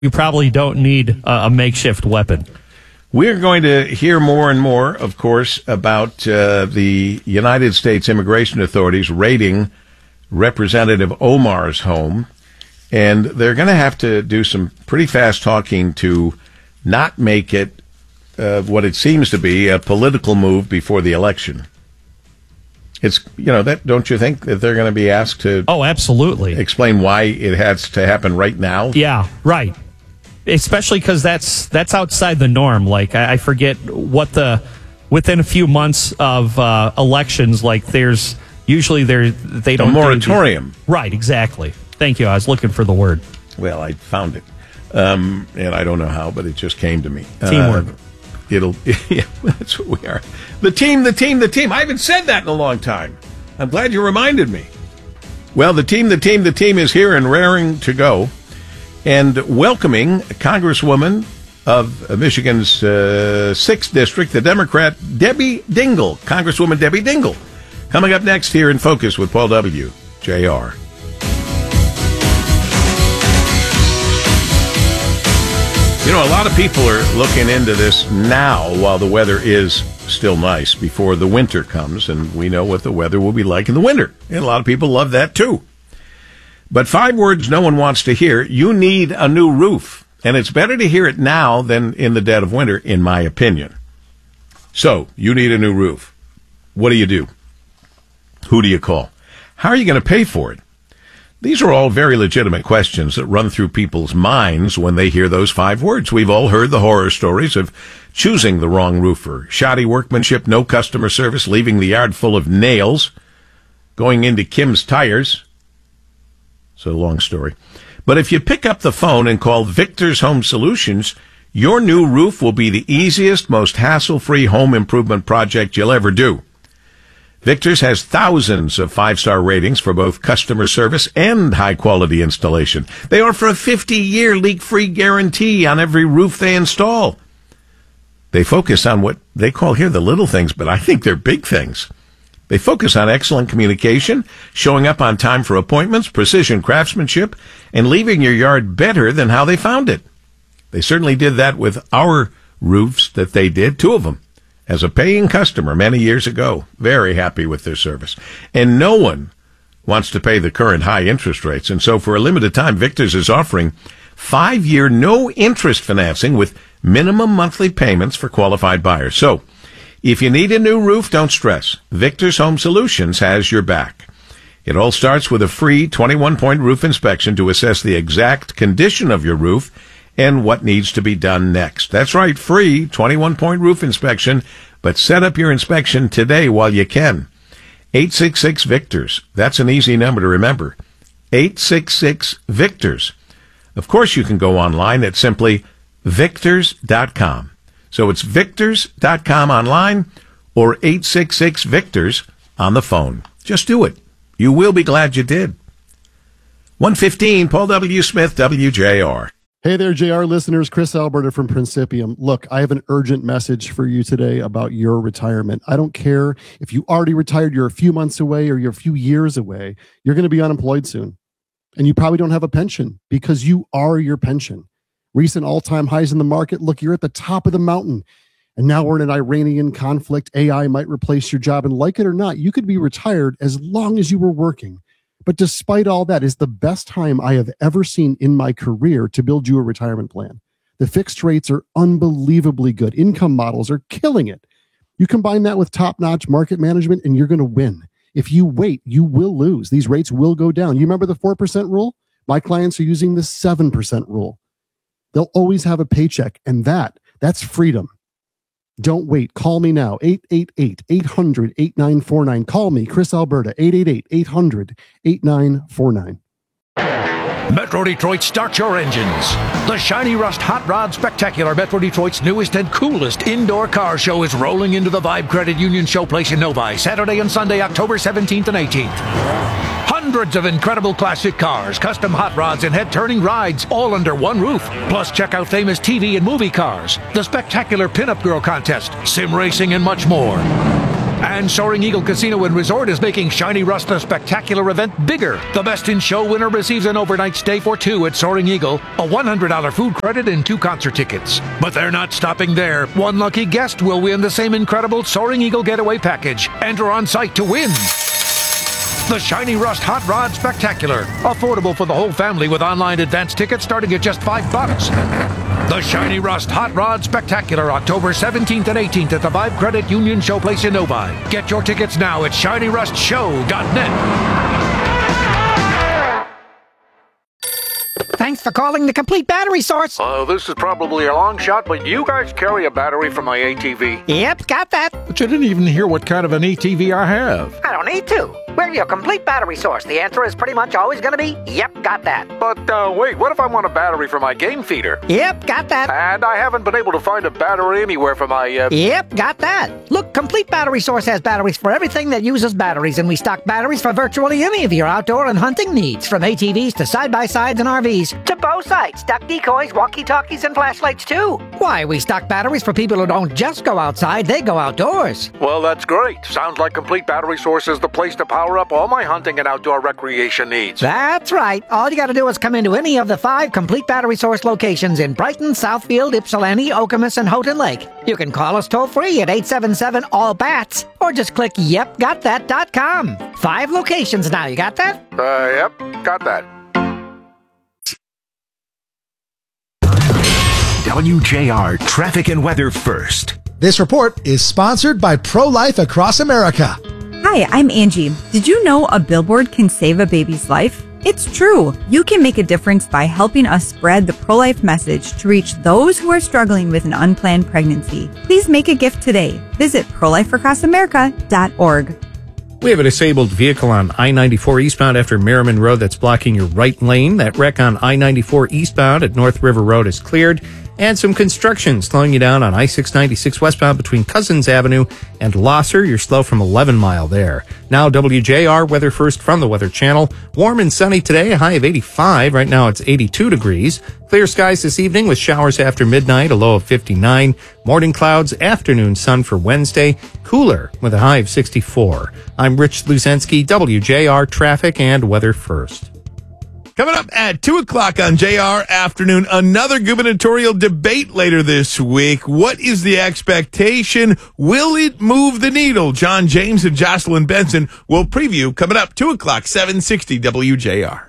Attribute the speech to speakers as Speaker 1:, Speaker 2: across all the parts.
Speaker 1: You probably don't need a makeshift weapon.
Speaker 2: We're going to hear more and more, of course, about the United States immigration authorities raiding Representative Omar's home. And they're going to have to do some pretty fast talking to not make it what it seems to be a political move before the election. It's, that don't you think that they're going to be asked to
Speaker 1: absolutely
Speaker 2: explain why it has to happen right now?
Speaker 1: Yeah, right. Especially because that's outside the norm. Like, I forget within a few months of elections, like there's usually they don't
Speaker 2: a moratorium.
Speaker 1: Right, exactly. Thank you. I was looking for the word.
Speaker 2: Well, I found it. And I don't know how, but it just came to me.
Speaker 1: Teamwork.
Speaker 2: Yeah, that's what we are. The team. I haven't said that in a long time. I'm glad you reminded me. Well, the team is here and raring to go. And welcoming Congresswoman of Michigan's 6th District, the Democrat Debbie Dingell. Congresswoman Debbie Dingell. Coming up next here in Focus with Paul W. Jr. A lot of people are looking into this now while the weather is still nice before the winter comes, and we know what the weather will be like in the winter. And a lot of people love that too. But 5 words no one wants to hear. You need a new roof. And it's better to hear it now than in the dead of winter, in my opinion. So, you need a new roof. What do you do? Who do you call? How are you going to pay for it? These are all very legitimate questions that run through people's minds when they hear those 5 words. We've all heard the horror stories of choosing the wrong roofer, shoddy workmanship, no customer service, leaving the yard full of nails, going into Kim's Tires. It's a long story. But if you pick up the phone and call Victor's Home Solutions, your new roof will be the easiest, most hassle-free home improvement project you'll ever do. Victor's has thousands of 5-star ratings for both customer service and high-quality installation. They offer a 50-year leak-free guarantee on every roof they install. They focus on what they call here the little things, but I think they're big things. They focus on excellent communication, showing up on time for appointments, precision craftsmanship, and leaving your yard better than how they found it. They certainly did that with our roofs that they did, 2 of them. As a paying customer many years ago, very happy with their service. And no one wants to pay the current high interest rates. And so for a limited time, Victor's is offering 5-year no-interest financing with minimum monthly payments for qualified buyers. So if you need a new roof, don't stress. Victor's Home Solutions has your back. It all starts with a free 21-point roof inspection to assess the exact condition of your roof and what needs to be done next. That's right, free 21-point roof inspection, but set up your inspection today while you can. 866-VICTORS. That's an easy number to remember. 866-VICTORS. Of course, you can go online at simply victors.com. So it's victors.com online or 866-VICTORS on the phone. Just do it. You will be glad you did. 1:15, Paul W. Smith, WJR.
Speaker 3: Hey there, JR listeners. Chris Alberta from Principium. Look, I have an urgent message for you today about your retirement. I don't care if you already retired, you're a few months away, or you're a few years away. You're going to be unemployed soon. And you probably don't have a pension because you are your pension. Recent all-time highs in the market. Look, you're at the top of the mountain. And now we're in an Iranian conflict. AI might replace your job. And like it or not, you could be retired as long as you were working. But despite all that, is the best time I have ever seen in my career to build you a retirement plan. The fixed rates are unbelievably good. Income models are killing it. You combine that with top-notch market management and you're going to win. If you wait, you will lose. These rates will go down. You remember the 4% rule? My clients are using the 7% rule. They'll always have a paycheck, and that's freedom. Don't wait. Call me now. 888-800-8949. Call me, Chris Alberta, 888-800-8949.
Speaker 4: Metro Detroit, start your engines. The Shiny Rust Hot Rod Spectacular, Metro Detroit's newest and coolest indoor car show, is rolling into the Vibe Credit Union Showplace in Novi, Saturday and Sunday, October 17th and 18th. Hundreds of incredible classic cars, custom hot rods, and head-turning rides, all under one roof. Plus, check out famous TV and movie cars, the spectacular Pinup Girl Contest, sim racing, and much more. And Soaring Eagle Casino and Resort is making Shiny Rust the spectacular event bigger. The Best in Show winner receives an overnight stay for two at Soaring Eagle, a $100 food credit, and 2 concert tickets. But they're not stopping there. One lucky guest will win the same incredible Soaring Eagle getaway package. Enter on site to win the Shiny Rust Hot Rod Spectacular. Affordable for the whole family with online advance tickets starting at just $5. The Shiny Rust Hot Rod Spectacular, October 17th and 18th at the Vibe Credit Union Showplace in Novi. Get your tickets now at ShinyRustShow.net.
Speaker 5: Thanks for calling the Complete Battery Source.
Speaker 4: This is probably a long shot, but you guys carry a battery for my ATV.
Speaker 5: Yep, got that.
Speaker 4: But you didn't even hear what kind of an ATV I have.
Speaker 5: I don't need to. We're your Complete Battery Source. The answer is pretty much always going to be, yep, got that.
Speaker 4: But wait, what if I want a battery for my game feeder?
Speaker 5: Yep, got that.
Speaker 4: And I haven't been able to find a battery anywhere for my,
Speaker 5: Yep, got that. Look, Complete Battery Source has batteries for everything that uses batteries, and we stock batteries for virtually any of your outdoor and hunting needs, from ATVs to side-by-sides and RVs, to bow sights, duck decoys, walkie-talkies, and flashlights, too. Why, we stock batteries for people who don't just go outside, they go outdoors.
Speaker 4: Well, that's great. Sounds like Complete Battery Source is the place to power up all my hunting and outdoor recreation needs.
Speaker 5: That's right. All you got to do is come into any of the 5 Complete Battery Source locations in Brighton, Southfield, Ypsilanti, Okemos, and Houghton Lake. You can call us toll-free at 877-ALL-BATS or just click yepgotthat.com. 5 locations now. You got that?
Speaker 4: Yep, got that.
Speaker 6: WJR Traffic and Weather First.
Speaker 7: This report is sponsored by Pro-Life Across America.
Speaker 8: Hi, I'm Angie. Did you know a billboard can save a baby's life? It's true. You can make a difference by helping us spread the pro-life message to reach those who are struggling with an unplanned pregnancy. Please make a gift today. Visit prolifeacrossamerica.org.
Speaker 9: We have a disabled vehicle on I-94 eastbound after Merriman Road that's blocking your right lane. That wreck on I-94 eastbound at North River Road is cleared. And some construction slowing you down on I-696 westbound between Cousins Avenue and Losser. You're slow from 11 Mile there. Now WJR Weather First from the Weather Channel. Warm and sunny today, a high of 85. Right now it's 82 degrees. Clear skies this evening with showers after midnight, a low of 59. Morning clouds, afternoon sun for Wednesday. Cooler with a high of 64. I'm Rich Luzensky, WJR Traffic and Weather First.
Speaker 2: Coming up at 2 o'clock on JR Afternoon, another gubernatorial debate later this week. What is the expectation? Will it move the needle? John James and Jocelyn Benson will preview coming up 2 o'clock, 760 WJR.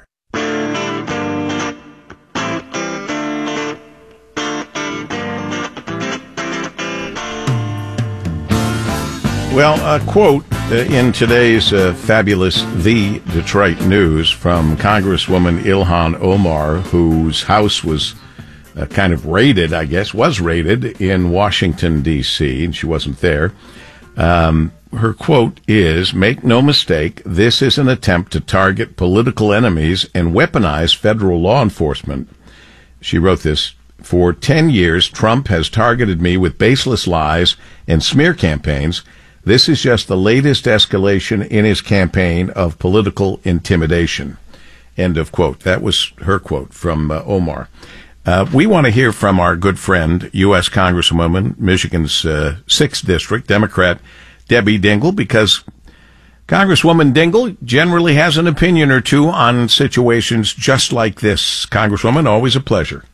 Speaker 2: Well, a quote in today's fabulous The Detroit News from Congresswoman Ilhan Omar, whose house was kind of raided, I guess, was raided in Washington, D.C., and she wasn't there. Her quote is, "Make no mistake, this is an attempt to target political enemies and weaponize federal law enforcement." She wrote this, "For 10 years, Trump has targeted me with baseless lies and smear campaigns. This is just the latest escalation in his campaign of political intimidation." End of quote. That was her quote from Omar. We want to hear from our good friend, U.S. Congresswoman, Michigan's 6th District, Democrat Debbie Dingell, because Congresswoman Dingell generally has an opinion or two on situations just like this. Congresswoman, always a pleasure.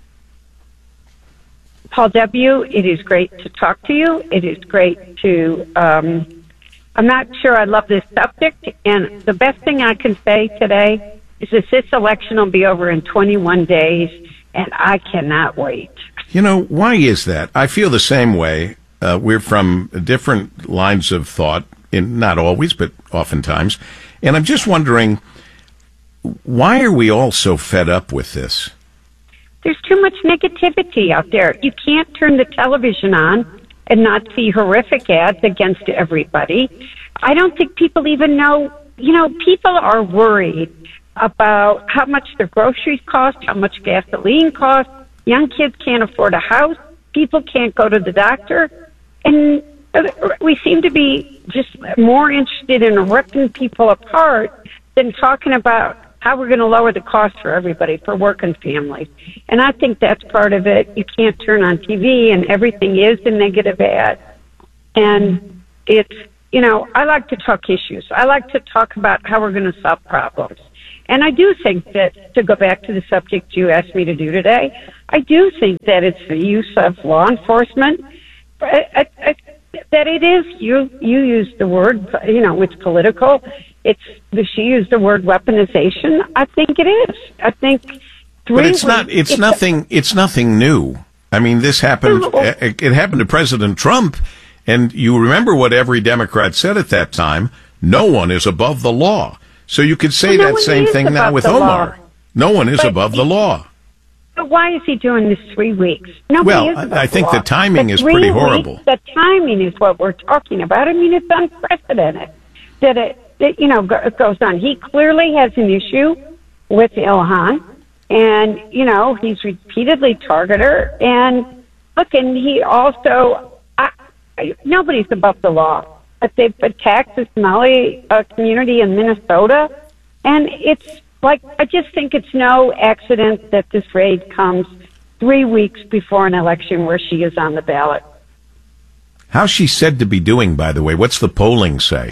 Speaker 10: Paul W., it is great to talk to you. It is great to, I'm not sure I love this subject, and the best thing I can say today is that this election will be over in 21 days, and I cannot wait.
Speaker 2: You know, why is that? I feel the same way. We're from different lines of thought, not always, but oftentimes, and I'm just wondering, why are we all so fed up with this?
Speaker 10: There's too much negativity out there. You can't turn the television on and not see horrific ads against everybody. I don't think people even know, people are worried about how much their groceries cost, how much gasoline costs. Young kids can't afford a house. People can't go to the doctor. And we seem to be just more interested in ripping people apart than talking about how we're going to lower the cost for everybody, for working families. And I think that's part of it. You can't turn on TV and everything is a negative ad. And it's I like to talk issues. I like to talk about how we're going to solve problems. And I do think that, to go back to the subject you asked me to do today, I do think that it's the use of law enforcement. That it is, you used the word, it's political. She used the word weaponization. I think it is. I think
Speaker 2: but it's nothing new. I mean, this happened, it happened to President Trump, and you remember what every Democrat said at that time: no one is above the law. So you could say that same thing now with Omar. No one is above the law.
Speaker 10: But why is he doing this 3 weeks? Nobody is above
Speaker 2: I think
Speaker 10: the law.
Speaker 2: the timing is pretty horrible.
Speaker 10: The timing is what we're talking about. I mean, it's unprecedented that it goes on. He clearly has an issue with Ilhan, and, he's repeatedly targeted her. And look, and he also, nobody's above the law. But they've attacked the Somali community in Minnesota, and it's like, I just think it's no accident that this raid comes 3 weeks before an election where she is on the ballot.
Speaker 2: How's she said to be doing, by the way? What's the polling say?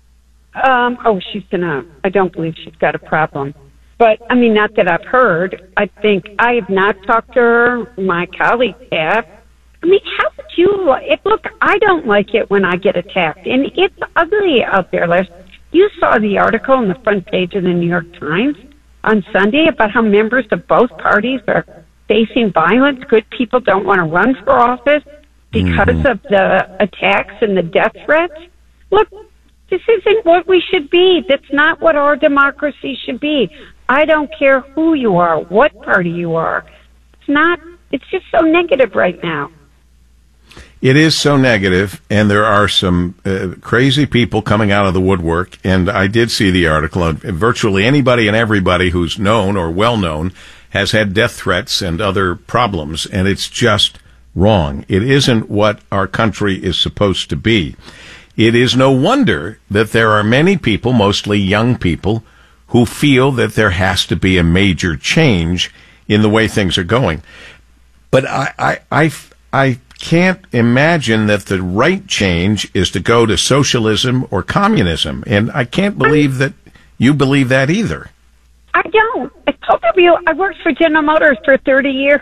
Speaker 10: I don't believe she's got a problem. But, I mean, not that I've heard. I have not talked to her. My colleagues have. I mean, how would you look, I don't like it when I get attacked, and it's ugly out there. You saw the article on the front page of the New York Times on Sunday about how members of both parties are facing violence. Good people don't want to run for office because of the attacks and the death threats. Look, this isn't what we should be. That's not what our democracy should be. I don't care who you are, what party you are. It's just so negative right now.
Speaker 2: It is so negative, and there are some crazy people coming out of the woodwork, and I did see the article. Virtually anybody and everybody who's known or well-known has had death threats and other problems, and it's just wrong. It isn't what our country is supposed to be. It is no wonder that there are many people, mostly young people, who feel that there has to be a major change in the way things are going. But I can't imagine that the right change is to go to socialism or communism, and I can't believe that you believe that either.
Speaker 10: I don't. I told you I worked for General Motors for 30 years.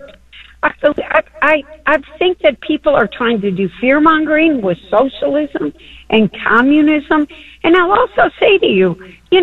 Speaker 10: I think that people are trying to do fear-mongering with socialism and communism, and I'll also say to you,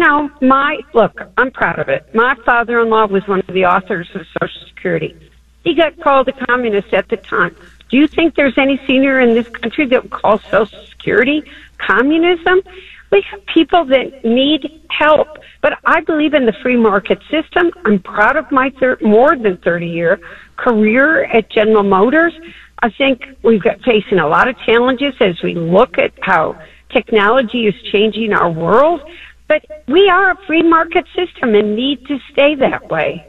Speaker 10: I'm proud of it. My father-in-law was one of the authors of Social Security. He got called a communist at the time. Do you think there's any senior in this country that would call Social Security communism? We have people that need help. But I believe in the free market system. I'm proud of my more than 30-year career at General Motors. I think we've got facing a lot of challenges as we look at how technology is changing our world. But we are a free market system and need to stay that way.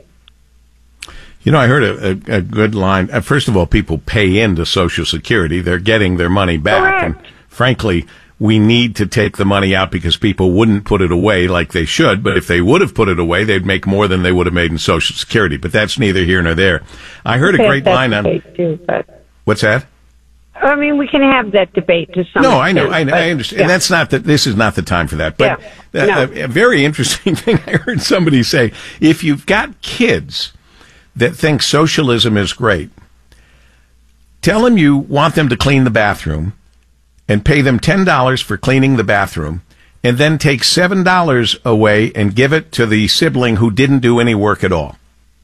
Speaker 2: I heard a good line. First of all, people pay into Social Security. They're getting their money back.
Speaker 10: Correct.
Speaker 2: And frankly, we need to take the money out because people wouldn't put it away like they should. But if they would have put it away, they'd make more than they would have made in Social Security. But that's neither here nor there. I heard a great line on... What's that?
Speaker 10: I mean, we can have that debate to some
Speaker 2: extent.
Speaker 10: No,
Speaker 2: I understand. Yeah. And that's not that. This is not the time for that. But a very interesting thing I heard somebody say, if you've got kids that think socialism is great, tell them you want them to clean the bathroom and pay them $10 for cleaning the bathroom, and then take $7 away and give it to the sibling who didn't do any work at all,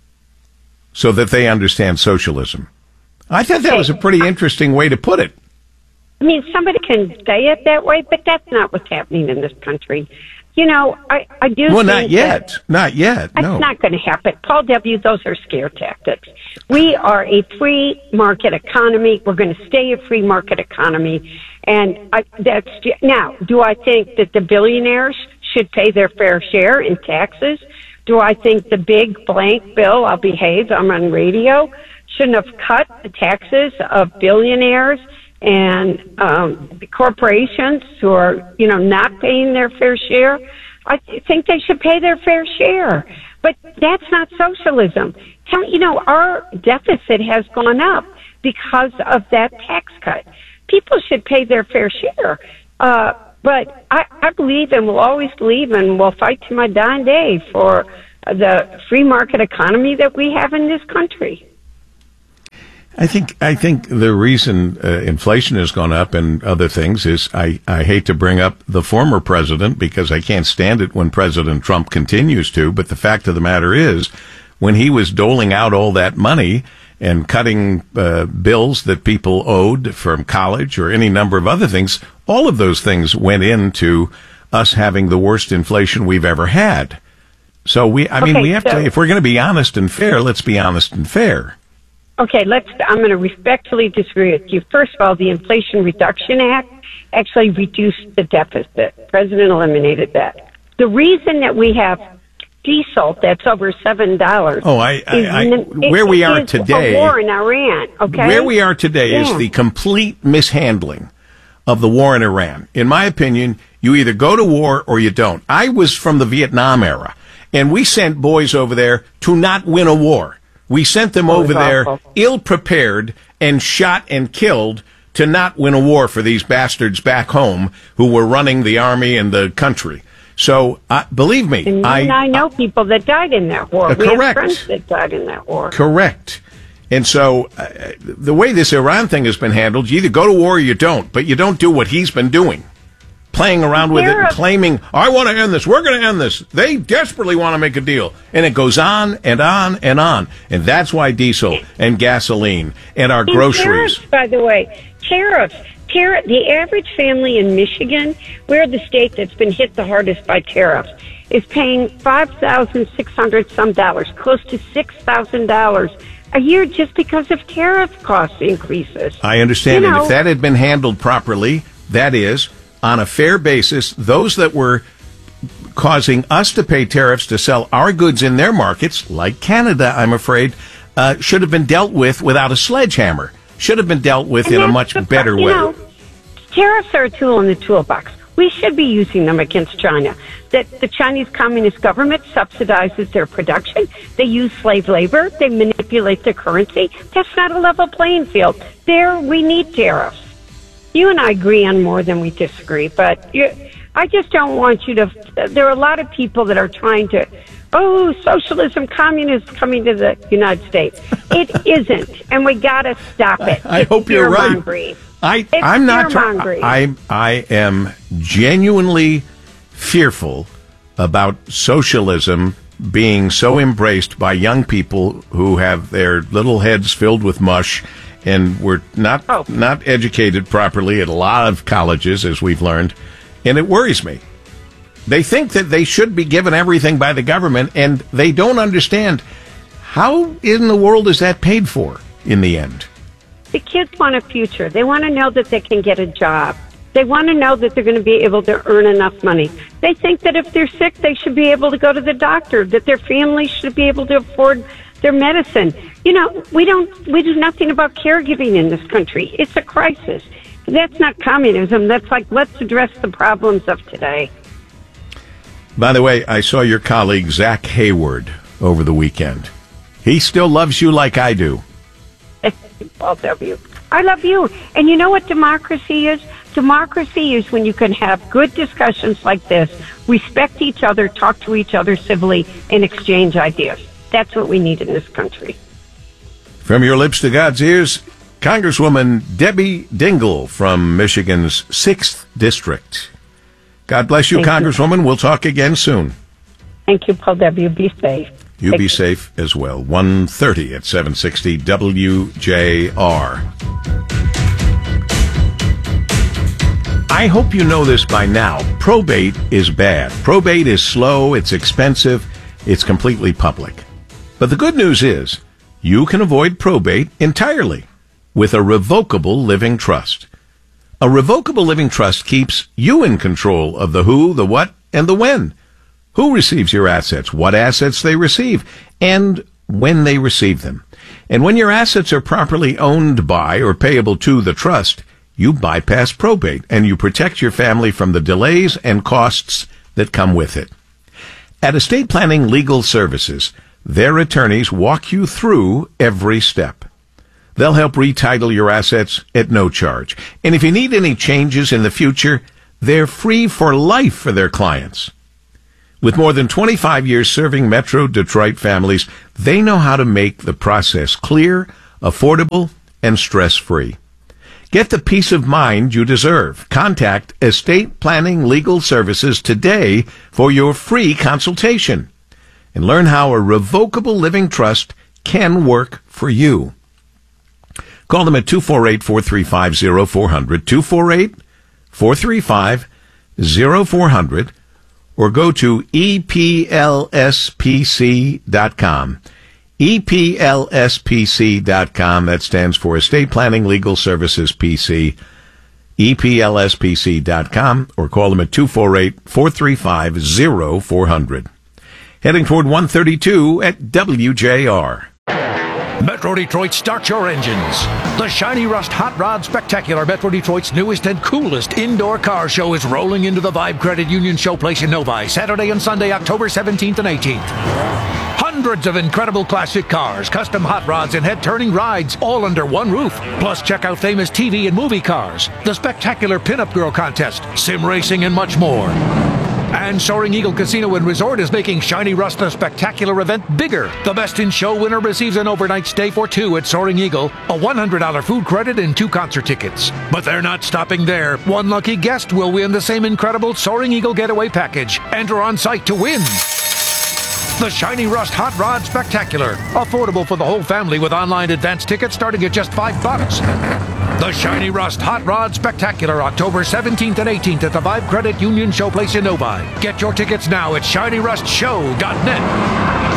Speaker 2: so that they understand socialism. I thought that was a pretty interesting way to put it.
Speaker 10: I mean, somebody can say it that way, but that's not what's happening in this country. I do.
Speaker 2: Well, not yet. Not yet. No.
Speaker 10: It's not going to happen. Paul W., those are scare tactics. We are a free market economy. We're going to stay a free market economy. And now, do I think that the billionaires should pay their fair share in taxes? Do I think the big blank bill, I'll behave, I'm on radio, shouldn't have cut the taxes of billionaires and corporations who are, not paying their fair share? I think they should pay their fair share. But that's not socialism. Our deficit has gone up because of that tax cut. People should pay their fair share. But I believe and will always believe and will fight to my dying day for the free market economy that we have in this country.
Speaker 2: I think the reason inflation has gone up and other things is I hate to bring up the former president because I can't stand it when President Trump continues to, but the fact of the matter is when he was doling out all that money and cutting bills that people owed from college or any number of other things, all of those things went into us having the worst inflation we've ever had. So we have to, if we're going to be honest and fair, let's be honest and fair.
Speaker 10: Okay, I'm going to respectfully disagree with you. First of all, the Inflation Reduction Act actually reduced the deficit. The president eliminated that. The reason that we have diesel that's over $7
Speaker 2: where we are today,
Speaker 10: a war in Iran, okay?
Speaker 2: Where we are today is the complete mishandling of the war in Iran. In my opinion, you either go to war or you don't. I was from the Vietnam era, and we sent boys over there to not win a war. We sent them over there ill-prepared and shot and killed to not win a war for these bastards back home who were running the army and the country. So, believe me,
Speaker 10: and I know people that died in that war.
Speaker 2: Correct.
Speaker 10: We have friends that died in that war.
Speaker 2: Correct. And so, the way this Iran thing has been handled, you either go to war or you don't, but you don't do what he's been doing. Playing around with it and claiming, I want to end this, we're going to end this. They desperately want to make a deal. And it goes on and on and on. And that's why diesel and gasoline and our groceries.
Speaker 10: Tariffs, by the way, tariffs. The average family in Michigan, we're the state that's been hit the hardest by tariffs, is paying $5,600 some dollars, close to $6,000 a year just because of tariff cost increases.
Speaker 2: I understand. And if that had been handled properly, that is, on a fair basis, those that were causing us to pay tariffs to sell our goods in their markets, like Canada, I'm afraid, should have been dealt with without a sledgehammer. Should have been dealt with in a much better way.
Speaker 10: Tariffs are a tool in the toolbox. We should be using them against China. That the Chinese Communist government subsidizes their production. They use slave labor. They manipulate their currency. That's not a level playing field. There, we need tariffs. You and I agree on more than we disagree, but I just don't want you to. There are a lot of people that are trying to, socialism, communism coming to the United States. It isn't, and we got to stop it.
Speaker 2: I hope you're right. I'm not. I am genuinely fearful about socialism being so embraced by young people who have their little heads filled with mush. And we're not educated properly at a lot of colleges, as we've learned, and it worries me. They think that they should be given everything by the government, and they don't understand how in the world is that paid for in the end.
Speaker 10: The kids want a future. They want to know that they can get a job. They want to know that they're going to be able to earn enough money. They think that if they're sick, they should be able to go to the doctor, that their family should be able to afford their medicine. We do nothing about caregiving in this country. It's a crisis. That's not communism. That's like, let's address the problems of today.
Speaker 2: By the way, I saw your colleague Zach Hayward over the weekend. He still loves you like I do.
Speaker 10: Paul W. I love you. And you know what democracy is? Democracy is when you can have good discussions like this, respect each other, talk to each other civilly, and exchange ideas. That's what we need in this country.
Speaker 2: From your lips to God's ears, Congresswoman Debbie Dingell from Michigan's 6th District. God bless you, Congresswoman. We'll talk again soon.
Speaker 10: Thank you, Paul W. Be safe.
Speaker 2: You be safe as well. 1:30 at 760 WJR. I hope you know this by now. Probate is bad. Probate is slow, it's expensive, it's completely public. But the good news is, you can avoid probate entirely with a revocable living trust. A revocable living trust keeps you in control of the who, the what, and the when. Who receives your assets, what assets they receive, and when they receive them. And when your assets are properly owned by or payable to the trust, you bypass probate and you protect your family from the delays and costs that come with it. At Estate Planning Legal Services, their attorneys walk you through every step. They'll help retitle your assets at no charge. And if you need any changes in the future, they're free for life for their clients. With more than 25 years serving Metro Detroit families, they know how to make the process clear, affordable, and stress-free. Get the peace of mind you deserve. Contact Estate Planning Legal Services today for your free consultation and learn how a revocable living trust can work for you. Call them at 248-435-0400, 248-435-0400, or go to EPLSPC.com. EPLSPC.com. That stands for Estate Planning Legal Services PC. EPLSPC.com, or call them at 248-435-0400. Heading toward 132 at WJR.
Speaker 4: Metro Detroit, start your engines. The Shiny Rust Hot Rod Spectacular, Metro Detroit's newest and coolest indoor car show, is rolling into the Vibe Credit Union Showplace in Novi, Saturday and Sunday, October 17th and 18th. Hundreds of incredible classic cars, custom hot rods, and head-turning rides, all under one roof. Plus, check out famous TV and movie cars, the spectacular Pinup Girl Contest, sim racing, and much more. And Soaring Eagle Casino and Resort is making Shiny Rust the Spectacular event bigger. The Best in Show winner receives an overnight stay for two at Soaring Eagle, a $100 food credit, and 2 concert tickets. But they're not stopping there. One lucky guest will win the same incredible Soaring Eagle Getaway Package. Enter on site to win. The Shiny Rust Hot Rod Spectacular. Affordable for the whole family with online advance tickets starting at just $5. The Shiny Rust Hot Rod Spectacular, October 17th and 18th at the Vibe Credit Union Showplace in Novi. Get your tickets now at ShinyRustShow.net.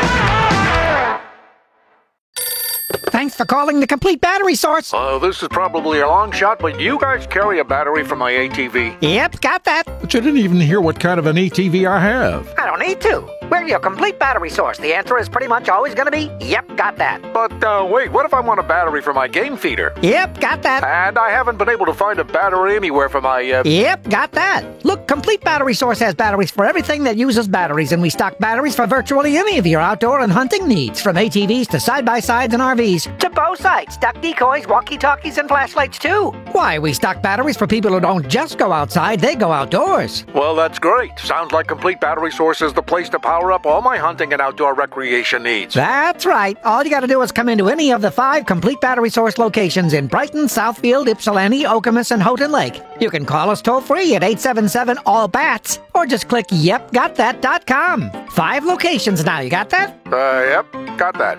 Speaker 5: Thanks for calling the Complete Battery Source.
Speaker 4: This is probably a long shot, but you guys carry a battery for my ATV.
Speaker 5: Yep, got that.
Speaker 4: But you didn't even hear what kind of an ATV I have.
Speaker 5: I don't need to. We're your Complete Battery Source. The answer is pretty much always going to be, yep, got that.
Speaker 4: But wait, what if I want a battery for my game feeder?
Speaker 5: Yep, got that.
Speaker 4: And I haven't been able to find a battery anywhere for my...
Speaker 5: Yep, got that. Look, Complete Battery Source has batteries for everything that uses batteries, and we stock batteries for virtually any of your outdoor and hunting needs, from ATVs to side-by-sides and RVs, to bow sights, duck decoys, walkie-talkies, and flashlights, too. Why, we stock batteries for people who don't just go outside, they go outdoors.
Speaker 4: Well, that's great. Sounds like Complete Battery Source is the place to power up all my hunting and outdoor recreation needs.
Speaker 5: That's right. All you got to do is come into any of the 5 Complete Battery Source locations in Brighton, Southfield, Ypsilanti, Okemos, and Houghton Lake. You can call us toll-free at 877-ALL-BATS, or just click yepgotthat.com. 5 locations now. You got that?
Speaker 4: Yep, got that.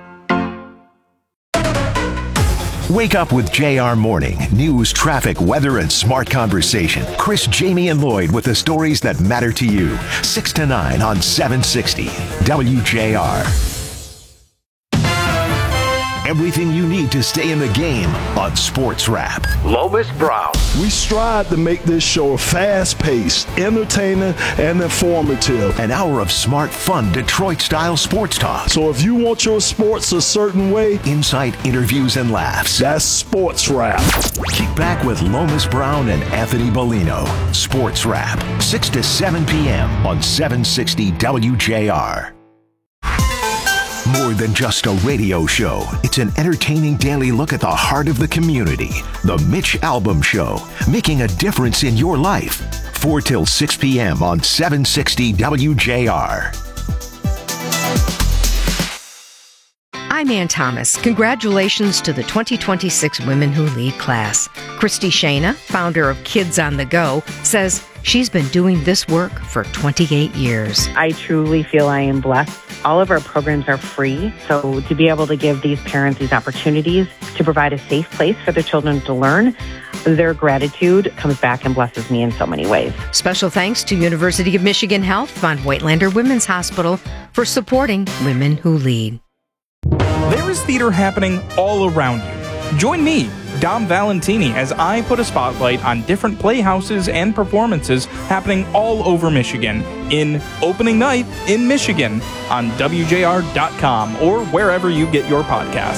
Speaker 6: Wake up with JR Morning. News, traffic, weather, and smart conversation. Chris, Jamie, and Lloyd with the stories that matter to you. 6 to 9 on 760 WJR. Everything you need to stay in the game on Sports Wrap.
Speaker 4: Lomas Brown.
Speaker 11: We strive to make this show fast-paced, entertaining, and informative.
Speaker 6: An hour of smart, fun, Detroit-style sports talk.
Speaker 11: So if you want your sports a certain way,
Speaker 6: insight, interviews, and laughs.
Speaker 11: That's Sports Wrap.
Speaker 6: Kick back with Lomas Brown and Anthony Bellino. Sports Wrap, 6 to 7 p.m. on 760 WJR. More than just a radio show, it's an entertaining daily look at the heart of the community. The Mitch Albom Show, making a difference in your life. 4 till 6 p.m. on 760 WJR.
Speaker 12: I'm Ann Thomas. Congratulations to the 2026 Women Who Lead class. Christy Shana, founder of Kids on the Go, says she's been doing this work for 28 years.
Speaker 13: I truly feel I am blessed. All of our programs are free, so to be able to give these parents these opportunities to provide a safe place for their children to learn, their gratitude comes back and blesses me in so many ways.
Speaker 12: Special thanks to University of Michigan Health, Von Whitelander Women's Hospital for supporting Women Who Lead.
Speaker 14: There is theater happening all around you. Join me, Dom Valentini, as I put a spotlight on different playhouses and performances happening all over Michigan in Opening Night in Michigan on WJR.com or wherever you get your podcasts.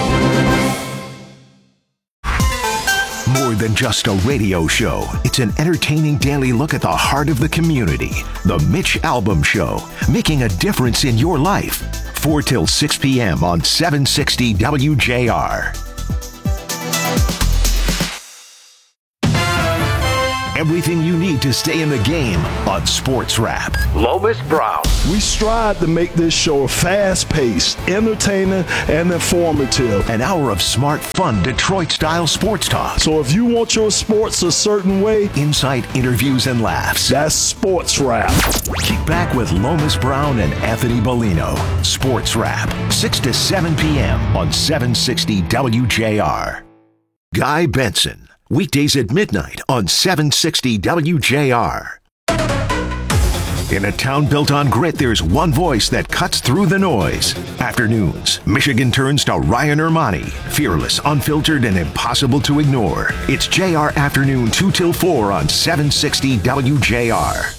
Speaker 6: More than just a radio show, it's an entertaining daily look at the heart of the community. The Mitch Albom Show, making a difference in your life. 4 till 6 p.m. on 760 WJR. everything you need to stay in the game on Sports Wrap. Lomas Brown.
Speaker 11: We strive to make this show fast-paced, entertaining, and informative.
Speaker 6: An hour of smart, fun, Detroit-style sports talk.
Speaker 11: So if you want your sports a certain way,
Speaker 6: insight, interviews, and laughs.
Speaker 11: That's Sports Wrap.
Speaker 6: Kick back with Lomas Brown and Anthony Bellino. Sports Wrap, 6 to 7 p.m. on 760 WJR. Guy Benson, weekdays at midnight on 760 WJR. In a town built on grit, there's one voice that cuts through the noise. Afternoons, Michigan turns to Ryan Ermani. Fearless, unfiltered, and impossible to ignore. It's JR Afternoon 2 till 4 on 760 WJR.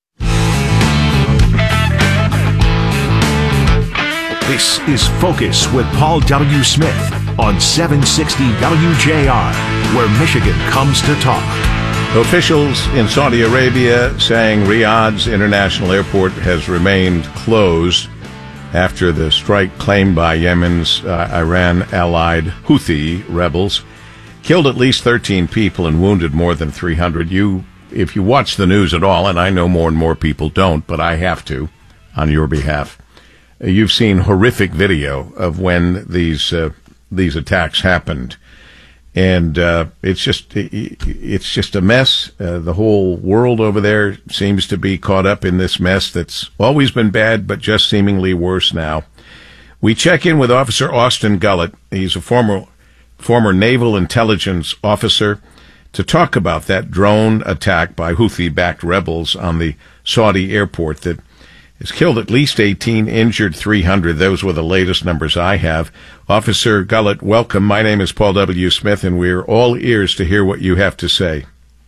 Speaker 6: This is Focus with Paul W. Smith on 760 WJR, where Michigan comes to talk.
Speaker 2: Officials in Saudi Arabia saying Riyadh's international airport has remained closed after the strike claimed by Yemen's Iran-allied Houthi rebels killed at least 13 people and wounded more than 300. If you watch the news at all, and I know more and more people don't, but I have to on your behalf, you've seen horrific video of when these attacks happened. And it's just a mess. The whole world over there seems to be caught up in this mess that's always been bad, but just seemingly worse now. We check in with Officer Austin Gullett. He's a former naval intelligence officer, to talk about that drone attack by Houthi-backed rebels on the Saudi airport that has killed at least 18, injured 300. Those were the latest numbers I have. Officer Gullett, welcome. My name is Paul W. Smith, and we're all ears to hear what you have to say.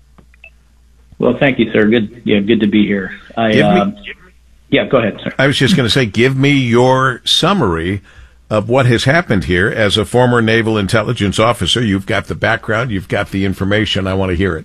Speaker 15: Well, thank you, sir. Good to be here. Go ahead, sir.
Speaker 2: I was just going to say, give me your summary of what has happened here. As a former naval intelligence officer, you've got the background, you've got the information. I want to hear it.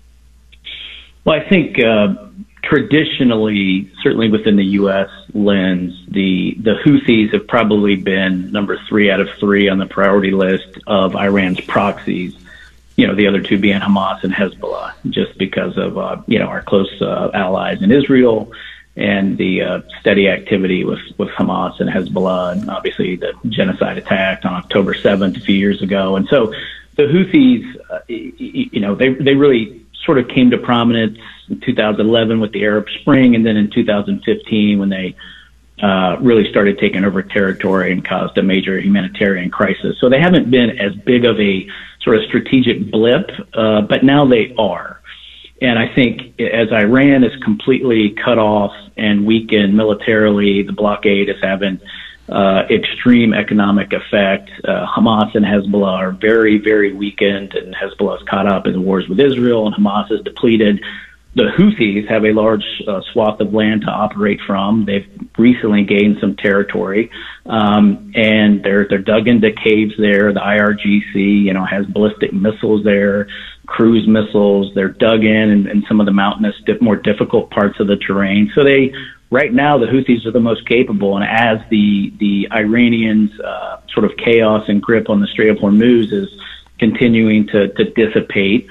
Speaker 15: Well, I think traditionally, certainly within the U.S. lens, the Houthis have probably been number 3 out of 3 on the priority list of Iran's proxies. The other two being Hamas and Hezbollah, just because of our close allies in Israel and the steady activity with Hamas and Hezbollah, and obviously the genocide attack on October 7th a few years ago. And so the Houthis, they really sort of came to prominence in 2011 with the Arab Spring, and then in 2015 when they really started taking over territory and caused a major humanitarian crisis. So they haven't been as big of a sort of strategic blip, but now they are. And I think as Iran is completely cut off and weakened militarily, the blockade is having extreme economic effect. Hamas and Hezbollah are very, very weakened, and Hezbollah is caught up in the wars with Israel, and Hamas is depleted. The Houthis have a large swath of land to operate from. They've recently gained some territory, and they're dug into caves there. The IRGC, has ballistic missiles there, cruise missiles. They're dug in some of the mountainous, more difficult parts of the terrain. So right now, the Houthis are the most capable, and as the Iranians' sort of chaos and grip on the Strait of Hormuz is continuing to dissipate,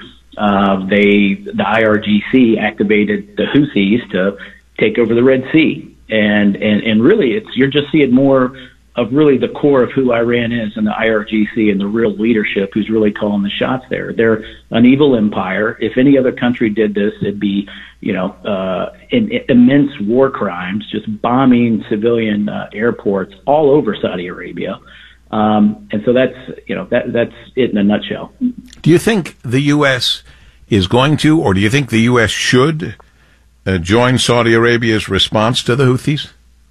Speaker 15: the IRGC activated the Houthis to take over the Red Sea, and really you're just seeing more of really the core of who Iran is and the IRGC and the real leadership who's really calling the shots there. They're an evil empire. If any other country did this, it'd be, immense war crimes, just bombing civilian airports all over Saudi Arabia. And so that's it in a nutshell.
Speaker 2: Do you think the U.S. is going to, or do you think the U.S. should join Saudi Arabia's response to the Houthis?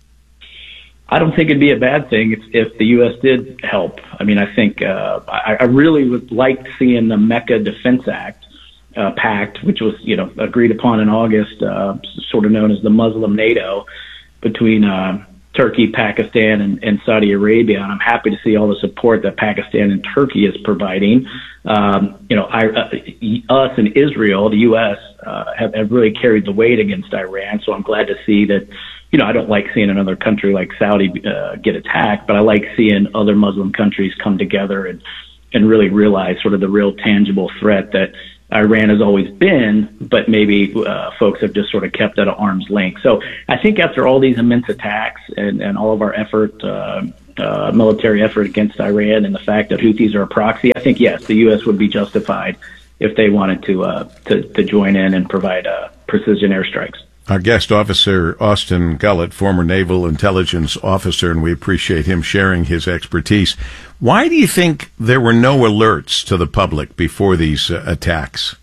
Speaker 15: I don't think it'd be a bad thing if the U.S. did help. I mean, I think I really would like seeing the Mecca Defense Pact, which was agreed upon in August, sort of known as the Muslim NATO, between Turkey, Pakistan, and Saudi Arabia. And I'm happy to see all the support that Pakistan and Turkey is providing. Us and Israel, the U.S., have really carried the weight against Iran. So I'm glad to see that. I don't like seeing another country like Saudi get attacked, but I like seeing other Muslim countries come together and really realize sort of the real tangible threat that Iran has always been, but maybe folks have just sort of kept at an arm's length. So I think after all these immense attacks and all of our effort, military effort against Iran, and the fact that Houthis are a proxy, I think, yes, the U.S. would be justified if they wanted to join in and provide precision airstrikes.
Speaker 2: Our guest, Officer Austin Gullett, former Naval Intelligence Officer, and we appreciate him sharing his expertise. Why do you think there were no alerts to the public before these attacks?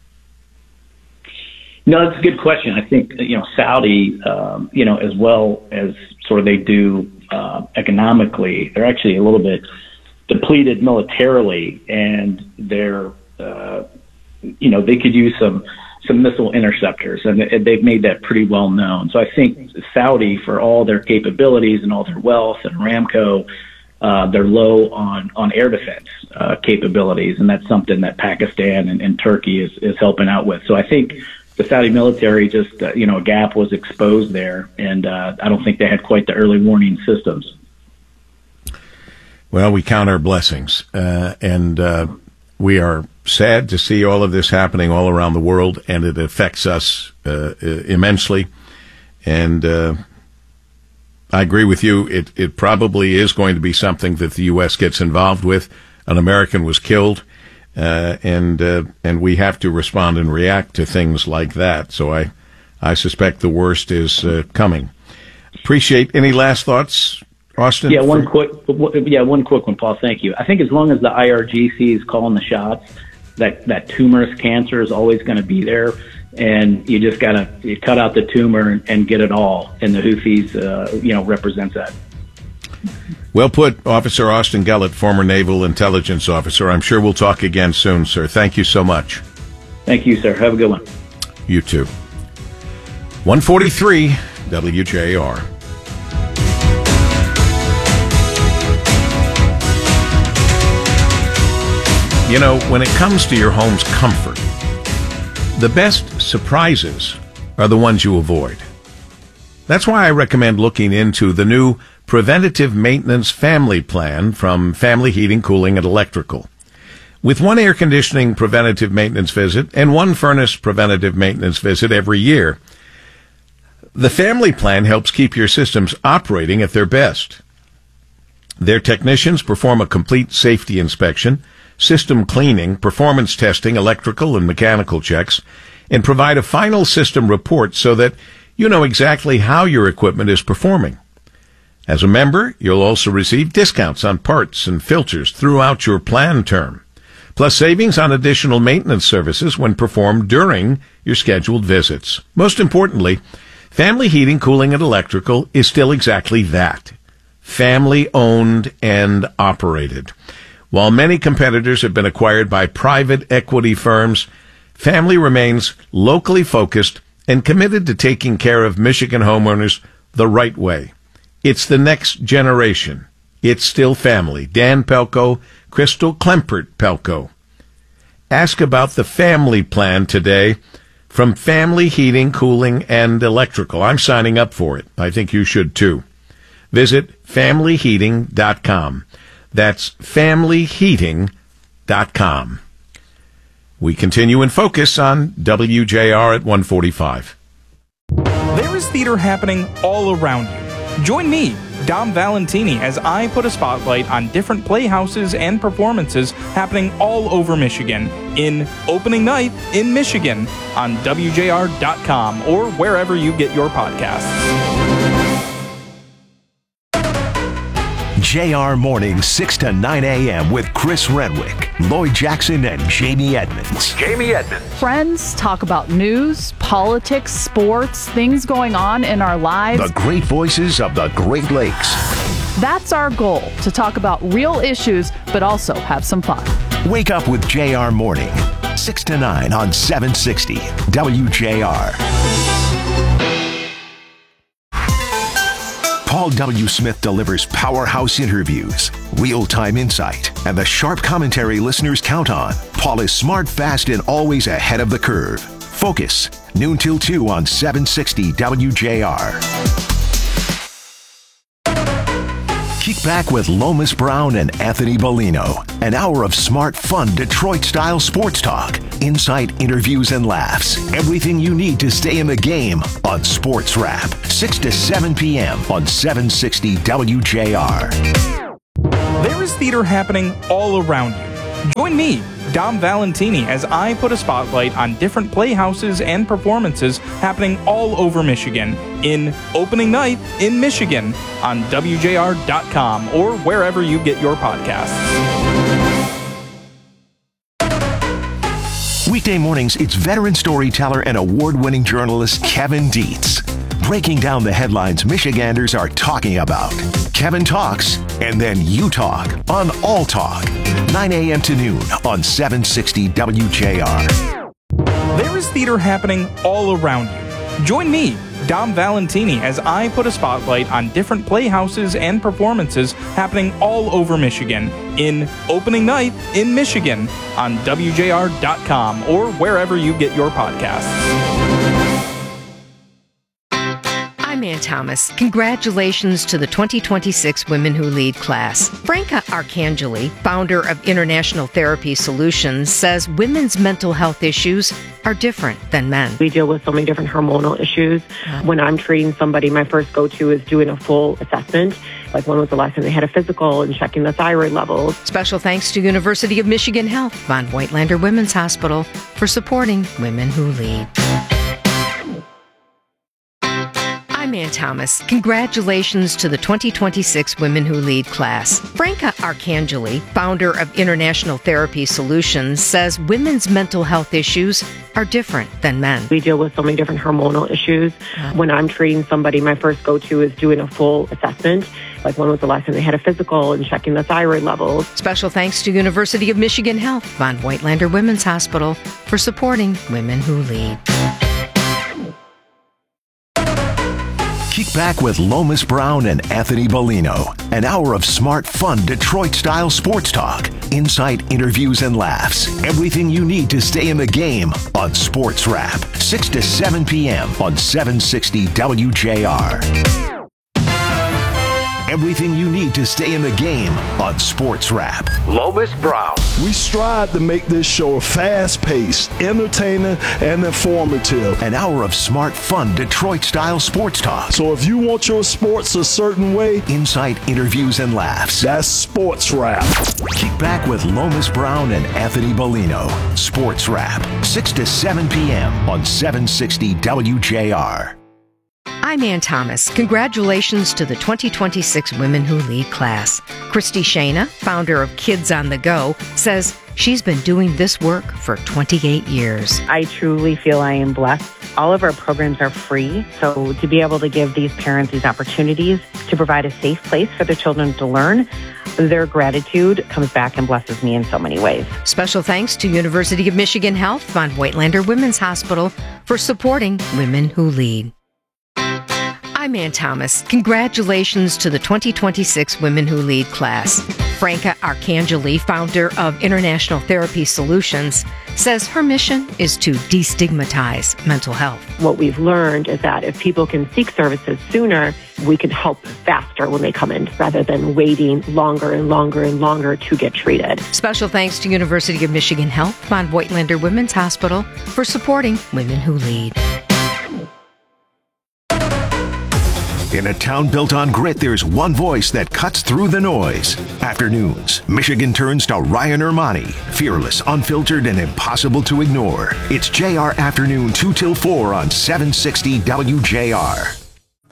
Speaker 15: No, that's a good question. I think, Saudi, as well as sort of they do economically, they're actually a little bit depleted militarily, and they're, they could use some missile interceptors, and they've made that pretty well known. So I think Saudi, for all their capabilities and all their wealth, and Aramco, they're low on air defense capabilities, and that's something that Pakistan and Turkey is helping out with. So I think the Saudi military just, a gap was exposed there, and I don't think they had quite the early warning systems.
Speaker 2: Well, we count our blessings, and we are sad to see all of this happening all around the world, and it affects us immensely. And I agree with you. It probably is going to be something that the U.S. gets involved with. An American was killed, and we have to respond and react to things like that. So I suspect the worst is coming. Appreciate any last thoughts, Austin?
Speaker 15: Yeah, one quick one, Paul. Thank you. I think as long as the IRGC is calling the shots, that tumorous cancer is always going to be there, and you just got to cut out the tumor and get it all. And the Houthis, represents that.
Speaker 2: Well put, Officer Austin Gullett, former Naval Intelligence Officer. I'm sure we'll talk again soon, sir. Thank you so much.
Speaker 15: Thank you, sir. Have a good one.
Speaker 2: You too. 143 WJR. When it comes to your home's comfort, the best surprises are the ones you avoid. That's why I recommend looking into the new Preventative Maintenance Family Plan from Family Heating, Cooling, and Electrical. With one air conditioning preventative maintenance visit and one furnace preventative maintenance visit every year, the family plan helps keep your systems operating at their best. Their technicians perform a complete safety inspection, system cleaning, performance testing, electrical and mechanical checks, and provide a final system report so that you know exactly how your equipment is performing. As a member, you'll also receive discounts on parts and filters throughout your plan term, plus savings on additional maintenance services when performed during your scheduled visits. Most importantly, Family Heating, Cooling, and Electrical is still exactly that, family-owned and operated. While many competitors have been acquired by private equity firms, Family remains locally focused and committed to taking care of Michigan homeowners the right way. It's the next generation. It's still Family. Dan Pelko, Crystal Klempert Pelko. Ask about the family plan today from Family Heating, Cooling, and Electrical. I'm signing up for it. I think you should too. Visit familyheating.com. That's familyheating.com. We continue in focus on WJR at 145.
Speaker 14: There is theater happening all around you. Join me, Dom Valentini, as I put a spotlight on different playhouses and performances happening all over Michigan in Opening Night in Michigan on WJR.com or wherever you get your podcasts.
Speaker 6: JR Mornings 6 to 9 a.m. with Chris Renwick, Lloyd Jackson, and Jamie Edmonds.
Speaker 16: Friends talk about news, politics, sports, things going on in our lives.
Speaker 6: The great voices of the Great Lakes.
Speaker 16: That's our goal, to talk about real issues, but also have some fun.
Speaker 6: Wake up with JR Morning, 6 to 9 on 760 WJR. Paul W. Smith delivers powerhouse interviews, real-time insight, and the sharp commentary listeners count on. Paul is smart, fast, and always ahead of the curve. Focus, noon till 2 on 760 WJR. Kick back with Lomas Brown and Anthony Bellino. An hour of smart, fun, Detroit-style sports talk. Insight, interviews, and laughs. Everything you need to stay in the game on Sports Wrap. 6 to 7 p.m. on 760 WJR.
Speaker 14: There is theater happening all around you. Join me, Dom Valentini, as I put a spotlight on different playhouses and performances happening all over Michigan in Opening Night in Michigan on WJR.com or wherever you get your podcasts.
Speaker 6: Weekday mornings, it's veteran storyteller and award-winning journalist Kevin Dietz, breaking down the headlines Michiganders are talking about. Kevin talks, and then you talk on All Talk, 9 a.m. to noon on 760 WJR.
Speaker 14: There is theater happening all around you. Join me, Dom Valentini, as I put a spotlight on different playhouses and performances happening all over Michigan in Opening Night in Michigan on WJR.com or wherever you get your podcasts.
Speaker 12: I'm Ann Thomas. Congratulations to the 2026 Women Who Lead class. Franca Arcangeli, founder of International Therapy Solutions, says women's mental health issues are different than men.
Speaker 13: We deal with so many different hormonal issues. When I'm treating somebody, my first go-to is doing a full assessment. Like when was the last time they had a physical and checking the thyroid levels.
Speaker 12: Special thanks to University of Michigan Health, Von Voigtlander Women's Hospital, for supporting Women Who Lead. I'm Ann Thomas. Congratulations to the 2026 Women Who Lead class. Franca Arcangeli, founder of International Therapy Solutions, says women's mental health issues are different than men.
Speaker 13: We deal with so many different hormonal issues. When I'm treating somebody, my first go-to is doing a full assessment. Like when was the last time they had a physical and checking the thyroid levels.
Speaker 12: Special thanks to University of Michigan Health, Von Voigtlander Women's Hospital, for supporting Women Who Lead.
Speaker 6: Kick back with Lomas Brown and Anthony Bellino. An hour of smart, fun, Detroit-style sports talk. Insight, interviews, and laughs. Everything you need to stay in the game on Sports Wrap. 6 to 7 p.m. on 760 WJR. Everything you need to stay in the game on Sports Wrap.
Speaker 4: Lomas Brown.
Speaker 11: We strive to make this show fast-paced, entertaining, and informative.
Speaker 6: An hour of smart, fun, Detroit-style sports talk.
Speaker 11: So if you want your sports a certain way,
Speaker 6: insight, interviews, and laughs.
Speaker 11: That's Sports Wrap.
Speaker 6: Kick back with Lomas Brown and Anthony Bellino. Sports Wrap. 6 to 7 p.m. on 760 WJR.
Speaker 12: I'm Ann Thomas. Congratulations to the 2026 Women Who Lead class. Christy Shana, founder of Kids on the Go, says she's been doing this work for 28 years.
Speaker 13: I truly feel I am blessed. All of our programs are free, so to be able to give these parents these opportunities to provide a safe place for their children to learn, their gratitude comes back and blesses me in so many ways.
Speaker 12: Special thanks to University of Michigan Health, Von Voigtlander Women's Hospital, for supporting Women Who Lead. I'm Ann Thomas. Congratulations to the 2026 Women Who Lead class. Franca Arcangeli, founder of International Therapy Solutions, says her mission is to destigmatize mental health.
Speaker 13: What we've learned is that if people can seek services sooner, we can help faster when they come in rather than waiting longer and longer and longer to get treated.
Speaker 12: Special thanks to University of Michigan Health, Von Voigtlander Women's Hospital, for supporting Women Who Lead.
Speaker 6: In a town built on grit, there's one voice that cuts through the noise. Afternoons, Michigan turns to Ryan Ermani. Fearless, unfiltered, and impossible to ignore. It's JR Afternoon 2 till 4 on 760 WJR.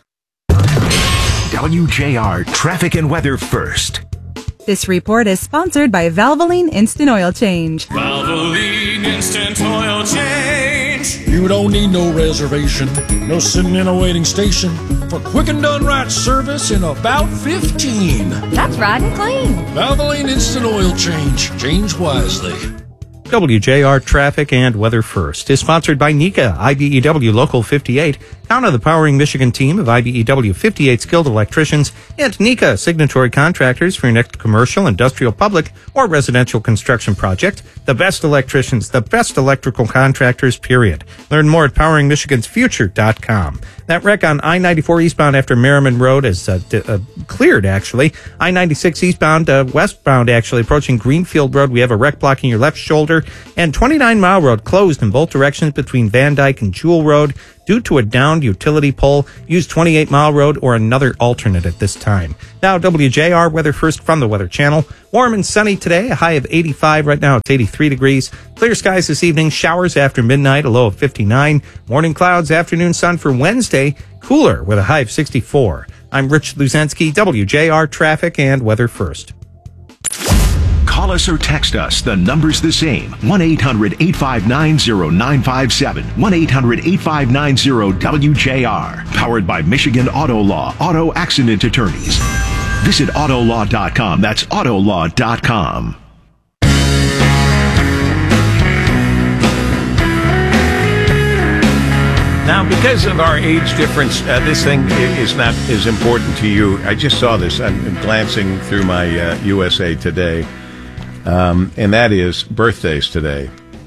Speaker 6: WJR Traffic and Weather First.
Speaker 8: This report is sponsored by Valvoline Instant Oil Change.
Speaker 17: Valvoline Instant Oil Change.
Speaker 18: You don't need no reservation, no sitting in a waiting station for quick and done right service in about 15.
Speaker 19: That's right and clean.
Speaker 18: Valvoline Instant Oil Change. Change wisely.
Speaker 9: WJR Traffic and Weather First is sponsored by NECA, IBEW Local 58. Count on the Powering Michigan team of IBEW 58 skilled electricians and NECA signatory contractors for your next commercial, industrial, public, or residential construction project. The best electricians, the best electrical contractors, period. Learn more at poweringmichigansfuture.com. That wreck on I-94 eastbound after Merriman Road is cleared, actually. I-96 eastbound, westbound, actually, approaching Greenfield Road. We have a wreck blocking your left shoulder. And 29 Mile Road closed in both directions between Van Dyke and Jewel Road due to a downed utility pole. Use 28 Mile Road or another alternate at this time. Now, WJR Weather First from the Weather Channel. Warm and sunny today, a high of 85. Right now, it's 83 degrees. Clear skies this evening, showers after midnight, a low of 59. Morning clouds, afternoon sun for Wednesday, cooler with a high of 64. I'm Rich Luzensky, WJR Traffic and Weather First.
Speaker 6: Call us or text us. The number's the same. 1-800-859-0957. 1-800-859-WJR. Powered by Michigan Auto Law. Auto Accident Attorneys. Visit Autolaw.com. That's Autolaw.com.
Speaker 2: Now, because of our age difference, this thing is not as important to you. I just saw this. I'm glancing through my USA Today, and that is birthdays today.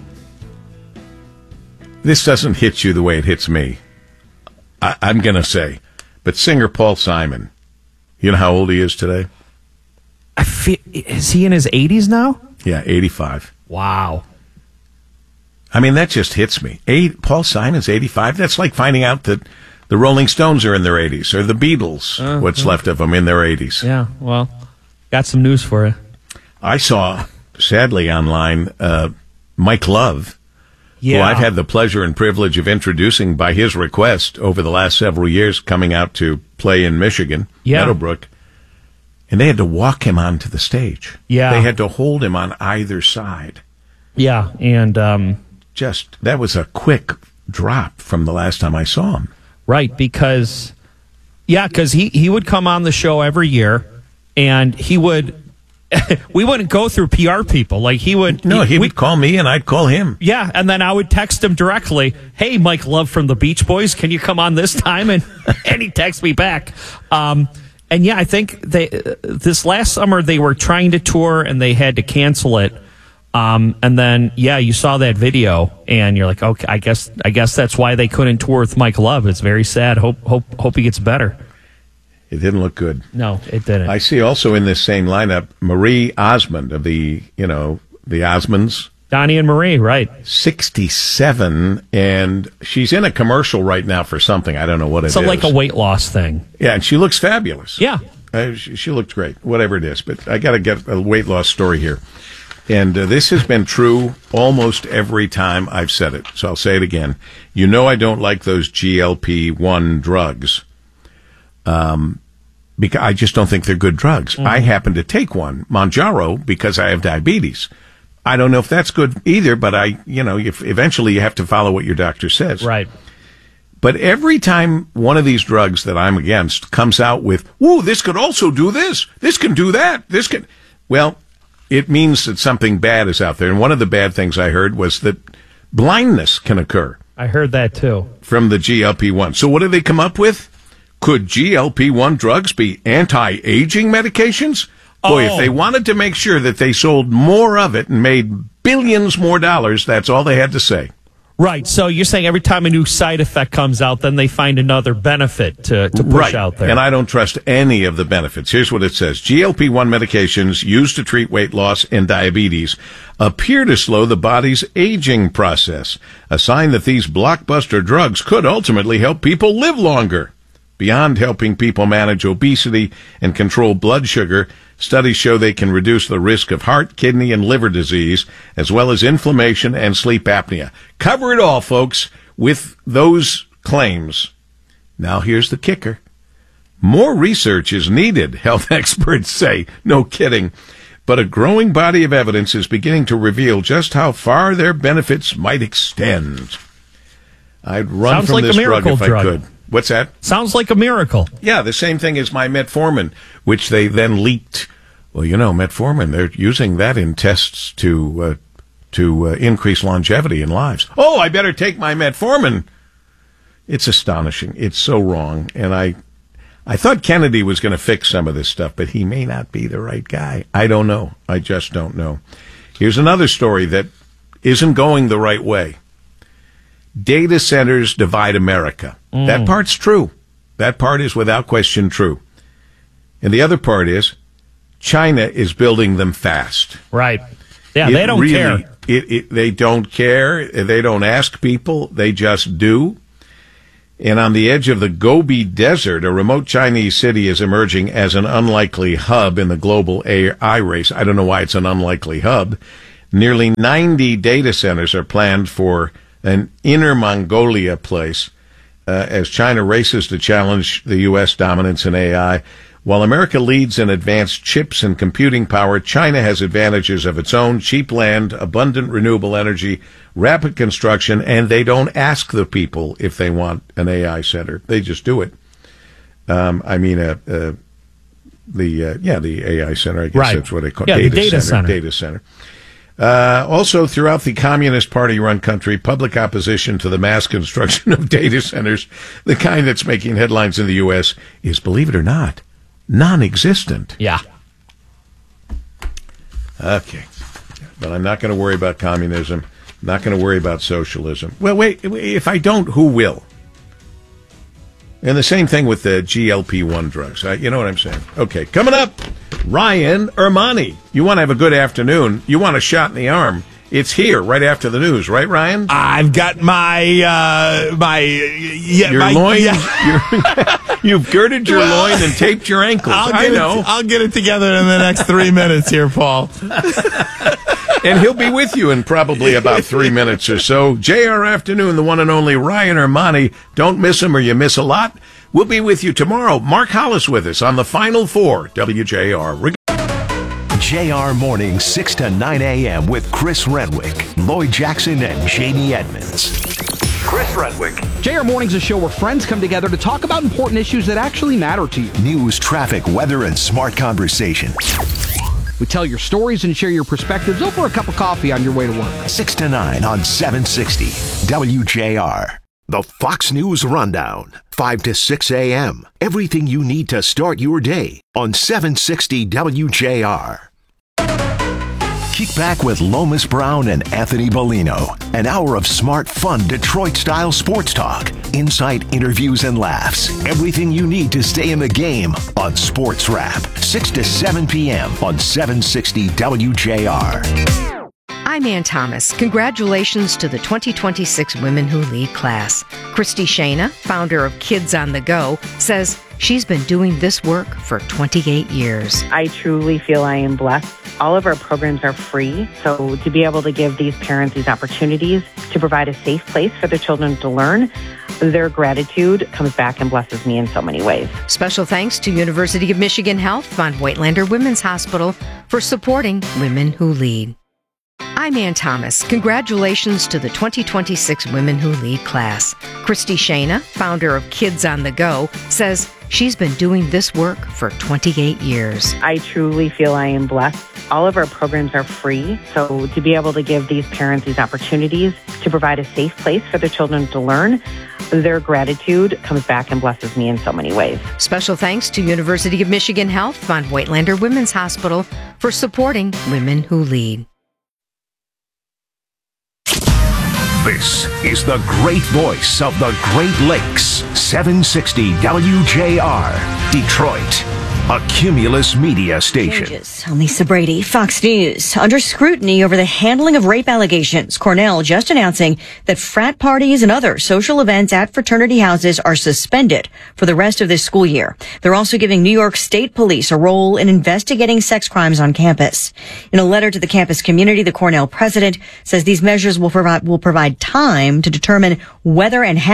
Speaker 2: This doesn't hit you the way it hits me, I'm going to say. But singer Paul Simon, you know how old he is today?
Speaker 1: Is he in his 80s now?
Speaker 2: Yeah, 85.
Speaker 1: Wow.
Speaker 2: I mean, that just hits me. Paul Simon's 85. That's like finding out that the Rolling Stones are in their 80s, or the Beatles, what's left of them, in their 80s.
Speaker 1: Yeah, well, got some news for you.
Speaker 2: I saw, sadly, online, Mike Love, who I've had the pleasure and privilege of introducing by his request over the last several years, coming out to play in Michigan, Meadowbrook. And they had to walk him onto the stage.
Speaker 1: Yeah.
Speaker 2: They had to hold him on either side.
Speaker 1: Yeah, and
Speaker 2: that was a quick drop from the last time I saw him.
Speaker 1: Right, because he would come on the show every year, and he would, we wouldn't go through PR people. Like, he would...
Speaker 2: No, he would call me, and I'd call him.
Speaker 1: Yeah, and then I would text him directly, hey, Mike Love from the Beach Boys, can you come on this time? And he texts me back. And yeah, I think this last summer they were trying to tour, and they had to cancel it. And then, you saw that video, and you're like, okay, I guess that's why they couldn't tour with Mike Love. It's very sad. Hope he gets better.
Speaker 2: It didn't look good.
Speaker 1: No, it didn't.
Speaker 2: I see also in this same lineup Marie Osmond of the Osmonds.
Speaker 1: Donnie and Marie, right?
Speaker 2: 67, and she's in a commercial right now for something. I don't know what it is.
Speaker 1: So like a weight loss thing.
Speaker 2: Yeah, and she looks fabulous.
Speaker 1: Yeah.
Speaker 2: She looked great, whatever it is. But I got to get a weight loss story here. And this has been true almost every time I've said it. So I'll say it again. You know I don't like those GLP-1 drugs. Because I just don't think they're good drugs. I happen to take one, Mounjaro, because I have diabetes. I don't know if that's good either, but eventually you have to follow what your doctor says.
Speaker 1: Right.
Speaker 2: But every time one of these drugs that I'm against comes out with, "Whoa, this could also do this. This can do that. This can," well, it means that something bad is out there. And one of the bad things I heard was that blindness can occur.
Speaker 1: I heard that too.
Speaker 2: From the GLP-1. So what do they come up with? Could GLP-1 drugs be anti-aging medications? Boy, if they wanted to make sure that they sold more of it and made billions more dollars, that's all they had to say.
Speaker 1: Right. So you're saying every time a new side effect comes out, then they find another benefit to push out there.
Speaker 2: And I don't trust any of the benefits. Here's what it says. GLP-1 medications used to treat weight loss and diabetes appear to slow the body's aging process, a sign that these blockbuster drugs could ultimately help people live longer. Beyond helping people manage obesity and control blood sugar, studies show they can reduce the risk of heart, kidney, and liver disease, as well as inflammation and sleep apnea. Cover it all, folks, with those claims. Now here's the kicker. More research is needed, health experts say. No kidding. But a growing body of evidence is beginning to reveal just how far their benefits might extend. I'd run from this drug if I could. What's that?
Speaker 1: Sounds like a miracle.
Speaker 2: Yeah, the same thing as my metformin, which they then leaked. Well, metformin, they're using that in tests to to increase longevity in lives. Oh, I better take my metformin. It's astonishing. It's so wrong. And I thought Kennedy was going to fix some of this stuff, but he may not be the right guy. I don't know. I just don't know. Here's another story that isn't going the right way. Data centers divide America. That part's true. That part is without question true. And the other part is China is building them fast.
Speaker 1: Right. Yeah, they don't care.
Speaker 2: They don't care. They don't ask people. They just do. And on the edge of the Gobi Desert, a remote Chinese city is emerging as an unlikely hub in the global AI race. I don't know why it's an unlikely hub. Nearly 90 data centers are planned for an Inner Mongolia place as China races to challenge the U.S. dominance in AI. While America leads in advanced chips and computing power, China has advantages of its own: cheap land, abundant renewable energy, rapid construction, and they don't ask the people if they want an AI center. They just do it. The AI center, I guess that's what they call it.
Speaker 1: Yeah, data center.
Speaker 2: Data center. Also, throughout the Communist Party-run country, public opposition to the mass construction of data centers, the kind that's making headlines in the U.S., is, believe it or not, non-existent.
Speaker 1: Yeah.
Speaker 2: Okay. But I'm not going to worry about communism. I'm not going to worry about socialism. Well, wait, if I don't, who will? And the same thing with the GLP-1 drugs. You know what I'm saying? Okay, coming up, Ryan Ermani. You want to have a good afternoon. You want a shot in the arm. It's here right after the news, right, Ryan?
Speaker 19: I've got
Speaker 2: your loin. You've girded your loin and taped your ankles.
Speaker 19: I'll get it together in the next 3 minutes here, Paul.
Speaker 2: And he'll be with you in probably about 3 minutes or so. JR Afternoon, the one and only Ryan Ermani. Don't miss him or you miss a lot. We'll be with you tomorrow. Mark Hollis with us on the Final Four, WJR.
Speaker 6: JR Morning, 6 to 9 a.m. with Chris Redwick, Lloyd Jackson, and Jamie Edmonds.
Speaker 20: Chris Redwick. JR Morning's a show where friends come together to talk about important issues that actually matter to you.
Speaker 6: News, traffic, weather, and smart conversation.
Speaker 20: We tell your stories and share your perspectives over a cup of coffee on your way to work.
Speaker 6: 6 to 9 on 760 WJR. The Fox News Rundown, 5 to 6 a.m. Everything you need to start your day on 760 WJR. Kick back with Lomas Brown and Anthony Bellino. An hour of smart, fun, Detroit-style sports talk. Insight, interviews, and laughs. Everything you need to stay in the game on Sports Wrap. 6 to 7 p.m. on 760 WJR.
Speaker 12: I'm Ann Thomas. Congratulations to the 2026 Women Who Lead class. Christy Shana, founder of Kids on the Go, says she's been doing this work for 28 years.
Speaker 13: I truly feel I am blessed. All of our programs are free, so to be able to give these parents these opportunities to provide a safe place for their children to learn, their gratitude comes back and blesses me in so many ways.
Speaker 12: Special thanks to University of Michigan Health von Voigtlander Women's Hospital for supporting Women Who Lead. I'm Ann Thomas. Congratulations to the 2026 Women Who Lead class. Christy Shana, founder of Kids on the Go, says she's been doing this work for 28 years.
Speaker 13: I truly feel I am blessed. All of our programs are free, so to be able to give these parents these opportunities to provide a safe place for their children to learn, their gratitude comes back and blesses me in so many ways.
Speaker 12: Special thanks to University of Michigan Health von Voigtlander Women's Hospital for supporting Women Who Lead.
Speaker 6: This is the great voice of the Great Lakes, 760 WJR, Detroit, a Cumulus media station.
Speaker 21: I'm Lisa Brady, Fox News. Under scrutiny over the handling of rape allegations, Cornell just announcing that frat parties and other social events at fraternity houses are suspended for the rest of this school year. They're also giving New York State Police a role in investigating sex crimes on campus. In a letter to the campus community, the Cornell president says these measures will provide time to determine whether and how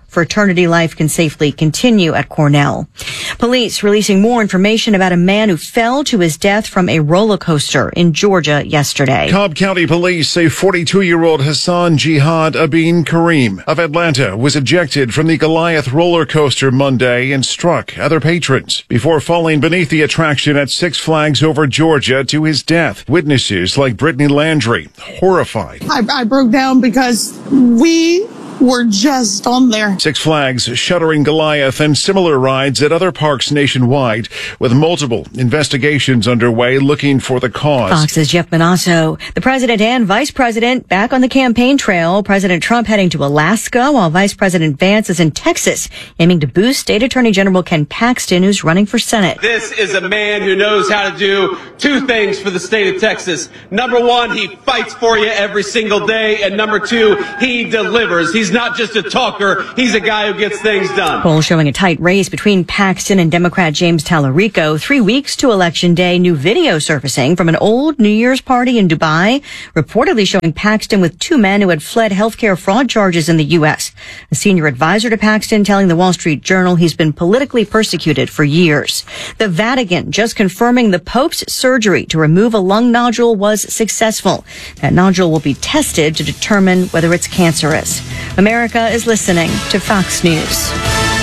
Speaker 21: fraternity life can safely continue at Cornell. Police releasing more information about a man who fell to his death from a roller coaster in Georgia yesterday.
Speaker 3: Cobb County police say 42-year-old Hassan Jihad Abin Kareem of Atlanta was ejected from the Goliath roller coaster Monday and struck other patrons before falling beneath the attraction at Six Flags over Georgia to his death. Witnesses like Brittany Landry, horrified.
Speaker 22: I broke down because we were just on there.
Speaker 3: Six Flags shuttering Goliath and similar rides at other parks nationwide, with multiple investigations underway looking for the cause.
Speaker 21: Fox's Jeff Manasso. The president and vice president back on the campaign trail. President Trump heading to Alaska, while Vice President Vance is in Texas, aiming to boost State Attorney General Ken Paxton, who's running for Senate.
Speaker 23: This is a man who knows how to do two things for the state of Texas. Number one, he fights for you every single day. And number two, he delivers. He's not just a talker. He's a guy who gets things done.
Speaker 21: Poll showing a tight race between Paxton and Democrat James Tallarico. 3 weeks to Election Day, new video surfacing from an old New Year's party in Dubai, reportedly showing Paxton with two men who had fled healthcare fraud charges in the U.S. A senior advisor to Paxton telling the Wall Street Journal he's been politically persecuted for years. The Vatican just confirming the Pope's surgery to remove a lung nodule was successful. That nodule will be tested to determine whether it's cancerous. America is listening to Fox News.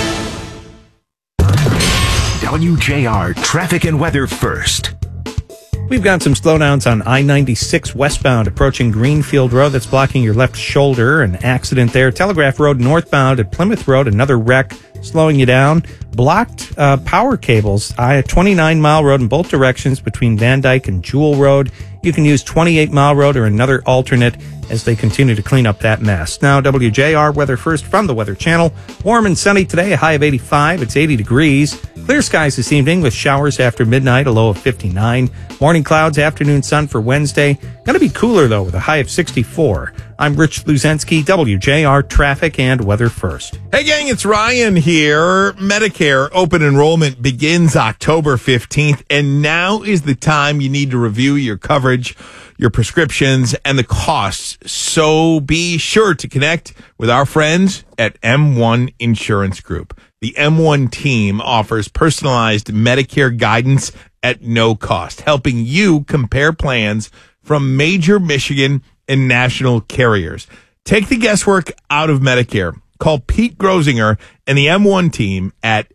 Speaker 6: WJR traffic and weather first.
Speaker 9: We've got some slowdowns on I-96 westbound approaching Greenfield Road. That's blocking your left shoulder. An accident there. Telegraph Road northbound at Plymouth Road. Another wreck slowing you down. Blocked power cables. 29 Mile Road in both directions between Van Dyke and Jewel Road. You can use 28 Mile Road or another alternate as they continue to clean up that mess. Now, WJR weather first from the Weather Channel. Warm and sunny today, a high of 85. It's 80 degrees. Clear skies this evening with showers after midnight, a low of 59. Morning clouds, afternoon sun for Wednesday. Going to be cooler, though, with a high of 64. I'm Rich Luzensky, WJR traffic and weather first.
Speaker 19: Hey, gang, it's Ryan here. Medicare open enrollment begins October 15th, and now is the time you need to review your coverage, your prescriptions, and the costs. So be sure to connect with our friends at M1 Insurance Group. The M1 team offers personalized Medicare guidance at no cost, helping you compare plans from major Michigan and national carriers. Take the guesswork out of Medicare. Call Pete Grosinger and the M1 team at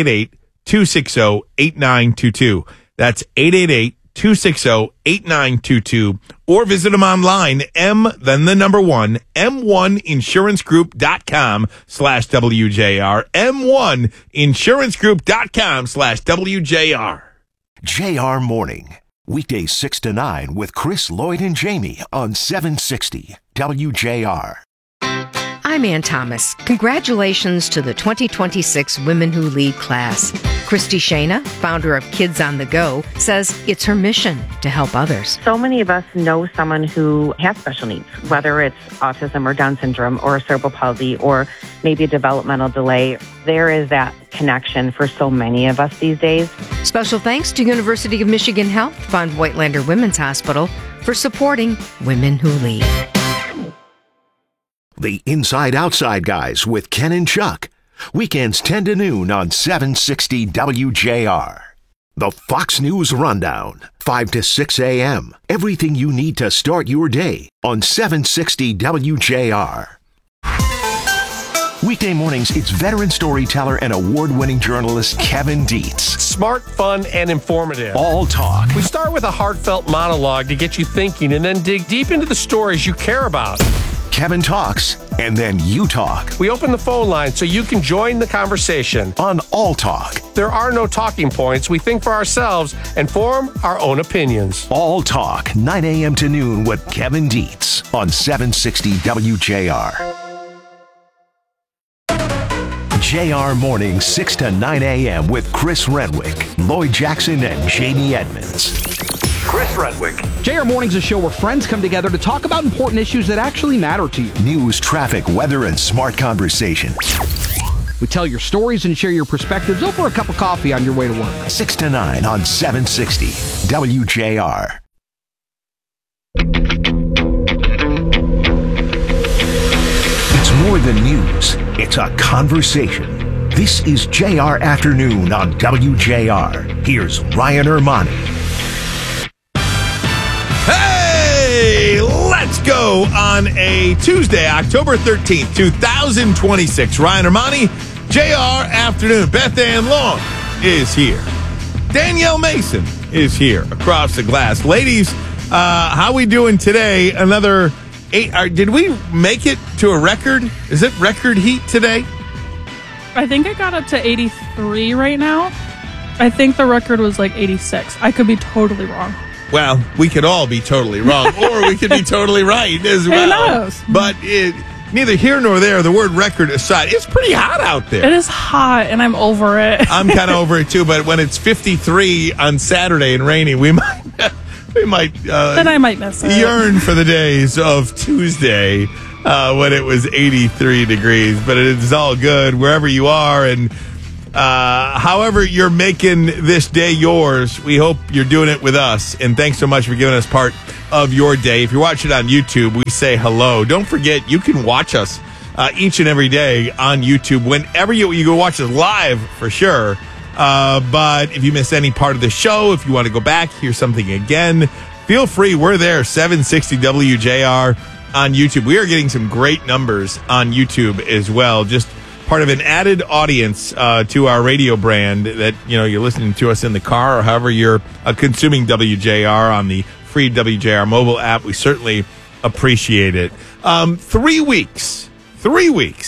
Speaker 19: 888-260-8922. That's 888-260-8922. Or visit them online, M1insurancegroup.com/WJR. M1insurancegroup.com/WJR.
Speaker 6: JR Morning. Weekdays 6 to 9 with Chris, Lloyd, and Jamie on 760 WJR.
Speaker 12: I'm Ann Thomas. Congratulations to the 2026 Women Who Lead class. Christy Shana, founder of Kids on the Go, says it's her mission to help others.
Speaker 13: So many of us know someone who has special needs, whether it's autism or Down syndrome or cerebral palsy or maybe a developmental delay. There is that connection for so many of us these days.
Speaker 12: Special thanks to University of Michigan Health Fund Whitelander Women's Hospital for supporting Women Who Lead.
Speaker 6: The Inside Outside Guys with Ken and Chuck. Weekends 10 to noon on 760 WJR. The Fox News Rundown, 5 to 6 a.m. Everything you need to start your day on 760 WJR. Weekday mornings, it's veteran storyteller and award-winning journalist Kevin Dietz.
Speaker 24: Smart, fun, and informative.
Speaker 6: All talk.
Speaker 24: We start with a heartfelt monologue to get you thinking and then dig deep into the stories you care about.
Speaker 6: Kevin talks, and then you talk.
Speaker 24: We open the phone line so you can join the conversation.
Speaker 6: On All Talk.
Speaker 24: There are no talking points. We think for ourselves and form our own opinions.
Speaker 6: All Talk, 9 a.m. to noon with Kevin Dietz on 760 WJR. JR Morning, 6 to 9 a.m. with Chris Renwick, Lloyd Jackson, and Jamie Edmonds.
Speaker 20: Chris Renwick. JR Morning's a show where friends come together to talk about important issues that actually matter to you.
Speaker 6: News, traffic, weather, and smart conversation.
Speaker 20: We tell your stories and share your perspectives over a cup of coffee on your way to work.
Speaker 6: 6 to 9 on 760 WJR. It's more than news. news. It's a conversation. This is JR Afternoon on WJR. Here's Ryan Ermani.
Speaker 19: Hey, let's go on a Tuesday, October 13th, 2026. Ryan Ermani, JR Afternoon. Beth Ann Long is here. Danielle Mason is here across the glass. Ladies, how we doing today? Another 8. Did we make it to a record? Is it record heat today?
Speaker 5: I think it got up to 83 right now. I think the record was like 86. I could be totally wrong.
Speaker 19: Well, we could all be totally wrong, or we could be totally right as well.
Speaker 5: Who knows?
Speaker 19: But neither here nor there, the word record aside, it's pretty hot out there.
Speaker 5: It is hot, and I'm over it.
Speaker 19: I'm kind of over it, too, but when it's 53 on Saturday and rainy, we might
Speaker 5: then I might miss it.
Speaker 19: Yearn for the days of Tuesday when it was 83 degrees. But it is all good wherever you are, and however you're making this day yours, we hope you're doing it with us. And thanks so much for giving us part of your day. If you're watching on YouTube, we say hello. Don't forget, you can watch us each and every day on YouTube. Whenever you go watch us live, for sure. But if you miss any part of the show, if you want to go back, hear something again, feel free. We're there, 760 WJR on YouTube. We are getting some great numbers on YouTube as well. Just part of an added audience to our radio brand that, you're listening to us in the car or however you're consuming WJR on the free WJR mobile app. We certainly appreciate it. 3 weeks